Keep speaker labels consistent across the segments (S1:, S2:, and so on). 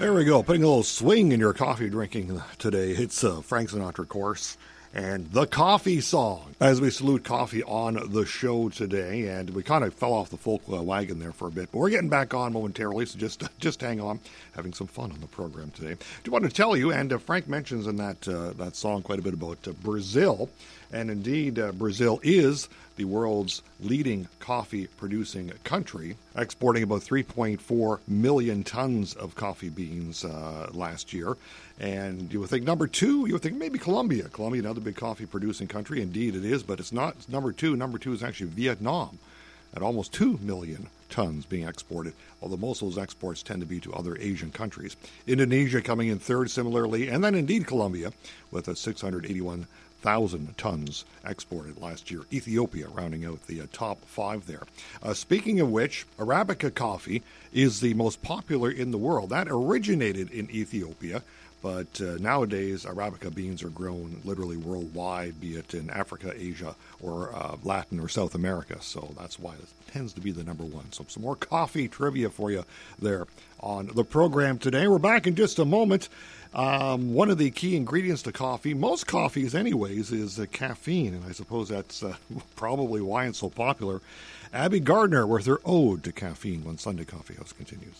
S1: There we go. Putting a little swing in your coffee drinking today. It's Frank Sinatra, of course, and the coffee song. As we salute coffee on the show today, and we kind of fell off the folk wagon there for a bit, but we're getting back on momentarily, so just hang on. Having some fun on the program today. I do want to tell you, and Frank mentions in that song quite a bit about Brazil, and indeed Brazil is the world's leading coffee-producing country, exporting about 3.4 million tons of coffee beans last year. And you would think number two, you would think maybe Colombia. Colombia, another big coffee-producing country. Indeed, it is, but it's not. It's number two. Number two is actually Vietnam, at almost 2 million tons being exported, although most of those exports tend to be to other Asian countries. Indonesia coming in third similarly, and then indeed Colombia with a 681,000 tons exported last year. Ethiopia rounding out the top five there. Speaking of which, Arabica coffee is the most popular in the world. That originated in Ethiopia, but nowadays Arabica beans are grown literally worldwide, be it in Africa, Asia, or Latin or South America. So that's why it tends to be the number one. So some more coffee trivia for you there on the program today. We're back in just a moment. One of the key ingredients to coffee, most coffees anyways, is caffeine, and I suppose that's probably why it's so popular. Abby Gardner with her ode to caffeine when Sunday Coffee House continues.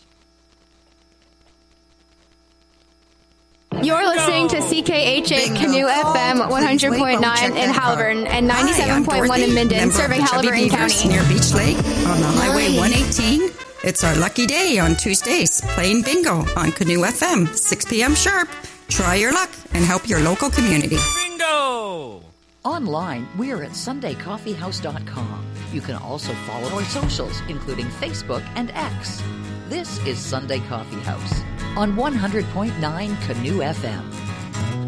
S2: You're listening to CKHA Canoe FM 100.9 in Haliburton and 97.1 in Minden, serving Haliburton County.
S3: Near Beach Lake on the Highway 118. It's our lucky day on Tuesdays, playing bingo on Canoe FM, 6 p.m. sharp. Try your luck and help your local community.
S4: Bingo! Online, we're at SundayCoffeehouse.com. You can also follow our socials, including Facebook and X. This is Sunday Coffee House on 100.9 Canoe FM.